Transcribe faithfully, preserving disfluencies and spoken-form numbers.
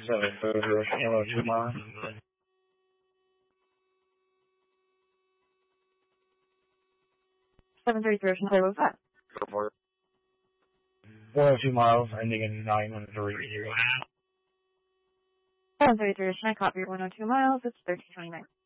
seven thirty, one oh two miles. seven thirty, what was that? one oh two miles, ending in nine one three. seven thirty-three, I copy one oh two miles, it's thirteen twenty-nine.